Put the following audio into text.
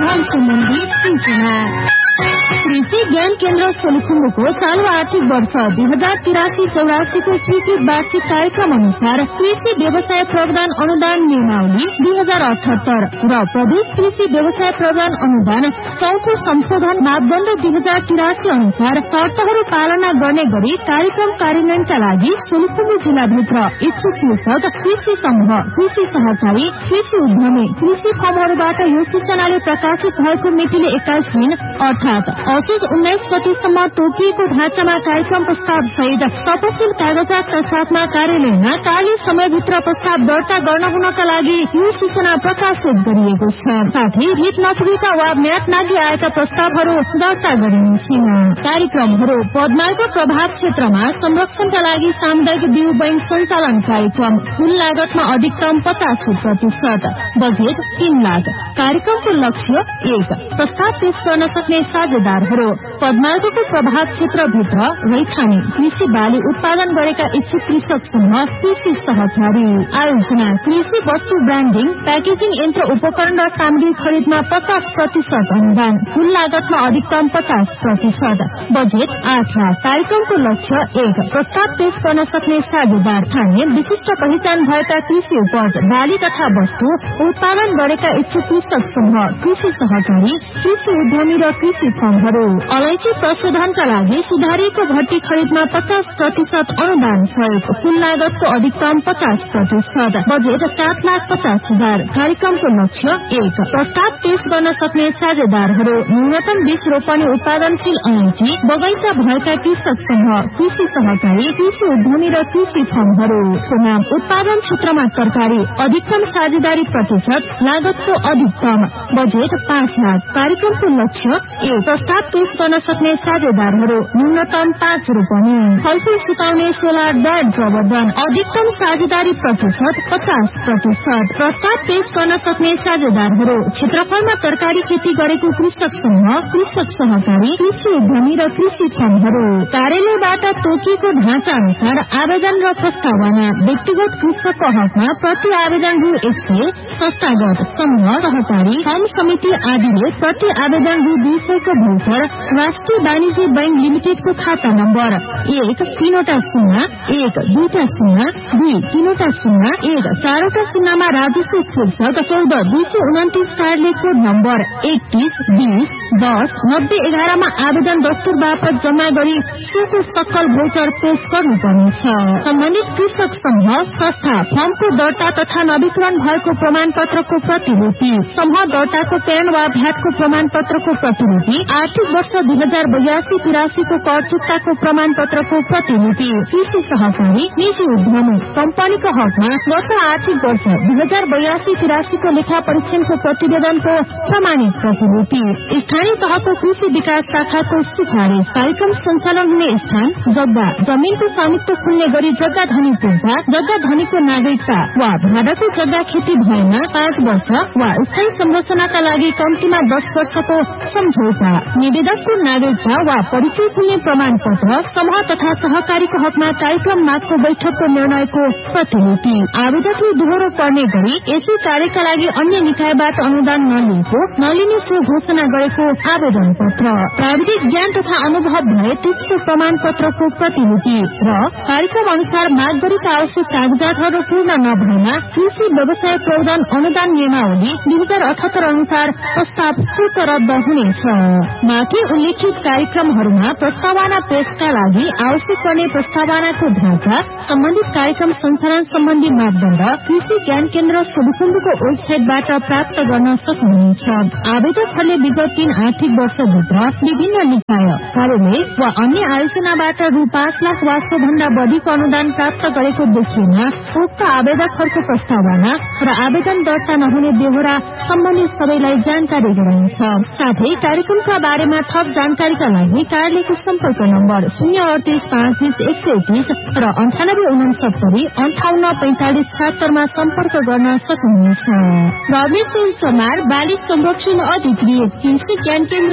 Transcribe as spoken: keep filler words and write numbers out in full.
संशोधन सम्बन्धी सूचना। कृषि ज्ञान केन्द्र सोलुखुम्बुको चालू आर्थिक वर्ष दुई हजार तिरासी चौरासी को स्वीकृत वार्षिक कार्यक्रम अनुसार कृषि व्यवसाय प्रावधान अनुदान नियमावली दुई हजार अठहत्तर र प्रदेश कृषि व्यवसाय प्रावधान अनुदान चौथो संशोधन मापदण्ड दुई हजार तिरासी अनुसार शर्तहरू पालना गर्ने गरी कार्यक्रम कार्यान्वयनका लागि सोलुखुम्बु जिल्लाभित्र इच्छुक कृषक, कृषि समूह, कृषि सहकारी, कृषि उद्यमी, कृषि फर्महरूबाट यो सूचनाले प्रकाशित भएको मितिले एक्काइस दिन अर्थात असोज उन्नाइस गतिसम्म तोकिएको ढाँचामा कार्यक्रम प्रस्ताव सहित तपसिल कागजातका साथमा कार्यालयमा कार्य समयभित्र प्रस्ताव दर्ता गर्न हुनका लागि यो सूचना प्रकाशित गरिएको छ। साथै रिट नपुगेका वा म्याद नागी आएका प्रस्तावहरू दर्ता गरिने छैन। कार्यक्रमहरू पदमार्ग प्रभाव क्षेत्रमा संरक्षणका लागि सामुदायिक बिउ बैंक सञ्चालन कार्यक्रम कुल लागतमा अधिकतम पचासी प्रतिशत, बजेट तीन लाख। कार्यक्रमको लक्ष्य एक, प्रस्ताव पेश गर्न सक्ने साझेदारहरू पदमार्गको प्रभाव क्षेत्रभित्र रैथाने कृषि बाली उत्पादन गरेका इच्छुक कृषक समूह, कृषि सहकारी। आयोजना कृषि वस्तु ब्रान्डिङ, प्याकेजिङ यन्त्र उपकरण र सामग्री खरिदमा पचास प्रतिशत अनुदान, कुल लागतमा अधिकतम पचास प्रतिशत, बजेट आठ लाख। कार्यक्रमको लक्ष्य एक, प्रस्ताव पेश गर्न सक्ने साझेदार ठाने विशिष्ट पहिचान भएका कृषि उपज, बाली तथा वस्तु उत्पादन गरेका इच्छुक कृषक समूह, कृषि सहकारी, कृषि उद्यमी र कृषि फर्महरू। अलैँची प्रशोधनका लागि सुधारिएको भट्टी खरिदमा पचास प्रतिशत अनुदान सहयोग, कुल लागतको अधिकतम पचास प्रतिशत, बजेट सात लाख पचास हजार। कार्यक्रमको लक्ष्य एक, प्रस्ताव पेश गर्न सक्ने साझेदारहरू न्यूनतम बीज रोपनी उत्पादनशील अलैँची बगैंचा भएका कृषक समूह, कृषि सहकारी, कृषि उद्यमी र कृषि फर्महरू। नाम उत्पादन क्षेत्रमा तरकारी, अधिकतम साझेदारी प्रतिशत, लागतको अधिकतम, बजेट पाँच लाख। कार्यक्रमको लक्ष्य एक, प्रस्ताव पेश गर्न सक्ने साझेदारहरू न्यूनतम पाँच रोपनी, फलफूल सुकाउने सोलर बेड प्रवर्धन, अधिकतम साझेदारी प्रतिशत पचास प्रतिशत। प्रस्ताव पेश गर्न सक्ने साझेदारहरू क्षेत्रफलमा तरकारी खेती गरेको कृषक समूह, कृषक सहकारी, कृषि उद्यमी र कृषि फर्महरू। कार्यालयबाट तोकिएको ढाँचा अनुसार आवेदन र प्रस्तावना व्यक्तिगत कृषकको हकमा प्रति आवेदन रु एक सय, संस्थागत समूह, सहकारी, फर्म समिति आदिले प्रति आवेदन रु दुई सयको भौचर राष्ट्रिय वाणिज्य बैंक लिमिटेडको खाता नम्बर एक तीनवटा शून्य एक दुईटा शून्य दुई तीनवटा शून्य एक चारवटा शून्यमा राजस्व शीर्षक चौध दुई सय उन्तिस कार्यालय कोड नम्बर एकतीस बीस दस नब्बे एघारमा आवेदन दस्तुर बापत जम्मा गरी सोको सक्कल भौचर पेश गर्नुपर्नेछ। सम्बन्धित कृषक समूह, संस्था, फर्मको दर्ता तथा नवीकरण भएको प्रमाण पत्रको प्रतिलिपि, समूह दर्ताको प्यान वा भ्याटको प्रमाण पत्रको प्रतिलिपि, आर्थिक वर्ष दुई हजार बयासी तिरासीको कर चुक्ताको प्रमाण पत्रको प्रतिलिपि, कृषि सहकारी, निजी उद्यमी, कम्पनीको हकमा गत आर्थिक वर्ष दुई हजार बयासी तिरासीको लेखा परीक्षणको प्रतिवेदनको प्रमाणित प्रतिलिपि, स्थानीय तहको कृषि विकास शाखाको सिफारिश, कार्यक्रम सञ्चालन हुने स्थान, जग्गा, जमीनको स्वामित्व खुल्ने गरी जग्गा धनी पूर्जा, जग्गा धनीको नागरिकता वा भाडाको जग्गा खेती भएमा पाँच वर्ष वा स्थायी संरचनाका लागि कम्तीमा दस वर्षको सम्झौता, निवेदकको नागरिकता वा परिचय खुल्ने प्रमाण पत्र, समूह तथा सहकारीको हकमा कार्यक्रम मागको बैठकको निर्णयको प्रतिलिपि। आवेदकले दोहोरो पर्ने गरी यसै कार्यका लागि अन्य निकायबाट अनुदान नलिएको, नलिने सो घोषणा गरेको आवेदन पत्र, प्राविधिक ज्ञान तथा अनुभव भए त्यसको प्रमाण पत्रको प्रतिलिपि र कार्यक्रम अनुसार माग गरेका आवश्यक कागजातहरू पूर्ण नभएमा कृषि व्यवसाय प्रावधान अनुदान नियमावली दुई हजार अठहत्तर अनुसार प्रस्ताव शुल्क रद्द हुनेछ। माथि उल्लेखित कार्यक्रमहरूमा प्रस्तावना पेशका लागि आवश्यक पर्ने प्रस्तावनाको ढाँचा, सम्बन्धित कार्यक्रम सञ्चालन सम्बन्धी मापदण्ड कृषि ज्ञान केन्द्र सोलुखुम्बुको वेबसाइटबाट प्राप्त गर्न सक्नुहुनेछ। आवेदकहरूले विगत तीन आर्थिक वर्षभित्र विभिन्न निकाय, कार्यालय वा अन्य आयोजनाबाट रु पाँच लाख वा सो भन्दा बढीको अनुदान प्राप्त गरेको देखिएमा उक्त आवेदकहरूको प्रस्तावना र आवेदन दर्ता नहुने बेहोरा सम्बन्धित सबैलाई जानकारी गराइन्छ। साथै कार्यक्रमका बारेमा थप जानकारीका लागि कार्यालयको सम्पर्क नम्बर शून्य अडतिस पाँच बीस एक सय तीस र अन्ठानब्बे उनसत्तरी अन्ठाउन्न पैंतालिस छहत्तरमा सम्पर्क गर्न सक्नुहुनेछ। रमेश चमार, बाली संरक्षण अधिकृत, कृषि ज्ञान केन्द्र